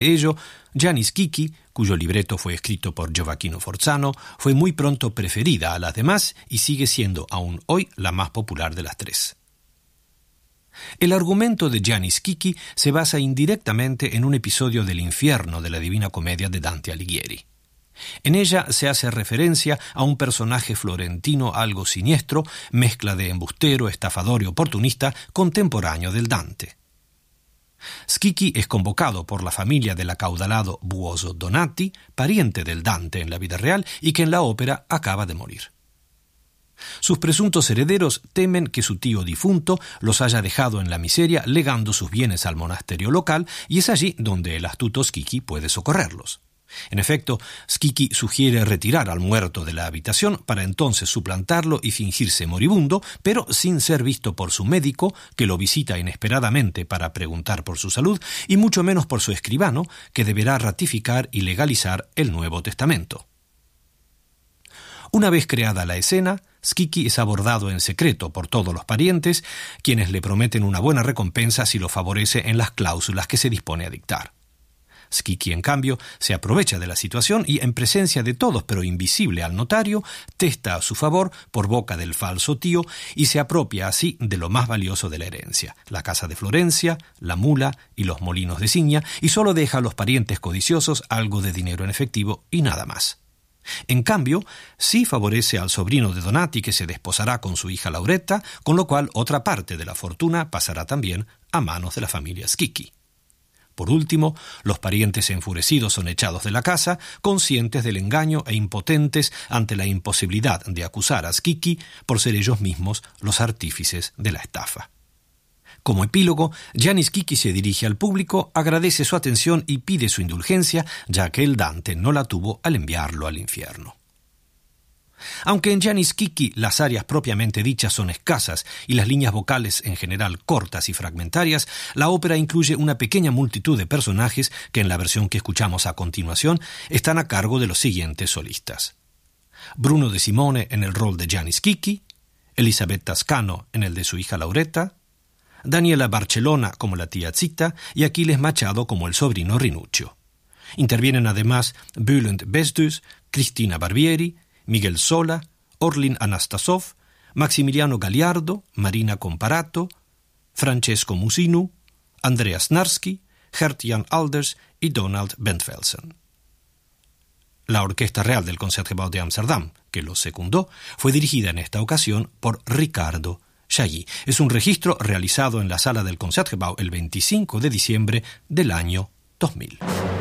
ello, Gianni Schicchi, cuyo libreto fue escrito por Gioacchino Forzano, fue muy pronto preferida a las demás y sigue siendo aún hoy la más popular de las tres. El argumento de Gianni Schicchi se basa indirectamente en un episodio del infierno de la Divina Comedia de Dante Alighieri. En ella se hace referencia a un personaje florentino algo siniestro, mezcla de embustero, estafador y oportunista, contemporáneo del Dante. Schicchi es convocado por la familia del acaudalado Buoso Donati, pariente del Dante en la vida real y que en la ópera acaba de morir. Sus presuntos herederos temen que su tío difunto los haya dejado en la miseria legando sus bienes al monasterio local y es allí donde el astuto Schicchi puede socorrerlos. En efecto, Schicchi sugiere retirar al muerto de la habitación para entonces suplantarlo y fingirse moribundo, pero sin ser visto por su médico, que lo visita inesperadamente para preguntar por su salud, y mucho menos por su escribano, que deberá ratificar y legalizar el Nuevo Testamento. Una vez creada la escena, Schicchi es abordado en secreto por todos los parientes, quienes le prometen una buena recompensa si lo favorece en las cláusulas que se dispone a dictar. Schicchi, en cambio, se aprovecha de la situación y, en presencia de todos pero invisible al notario, testa a su favor por boca del falso tío y se apropia así de lo más valioso de la herencia, la casa de Florencia, la mula y los molinos de Signa, y solo deja a los parientes codiciosos algo de dinero en efectivo y nada más. En cambio, sí favorece al sobrino de Donati que se desposará con su hija Lauretta, con lo cual otra parte de la fortuna pasará también a manos de la familia Schicchi. Por último, los parientes enfurecidos son echados de la casa, conscientes del engaño e impotentes ante la imposibilidad de acusar a Schicchi por ser ellos mismos los artífices de la estafa. Como epílogo, Gianni Schicchi se dirige al público, agradece su atención y pide su indulgencia, ya que el Dante no la tuvo al enviarlo al infierno. Aunque en Gianni Schicchi las arias propiamente dichas son escasas y las líneas vocales en general cortas y fragmentarias, la ópera incluye una pequeña multitud de personajes que en la versión que escuchamos a continuación están a cargo de los siguientes solistas: Bruno de Simone en el rol de Gianni Schicchi, Elisabetta Ascano en el de su hija Lauretta, Daniela Barcellona como la tía Zita y Aquiles Machado como el sobrino Rinuccio. Intervienen además Bülent Bestus, Cristina Barbieri, Miguel Sola, Orlin Anastasov, Maximiliano Galiardo, Marina Comparato, Francesco Musinu, Andreas Narsky, Gert-Jan Alders y Donald Bentvelsen. La Orquesta Real del Concertgebouw de Ámsterdam, que los secundó, fue dirigida en esta ocasión por Ricardo Chailly. Es un registro realizado en la sala del Concertgebouw el 25 de diciembre del año 2000.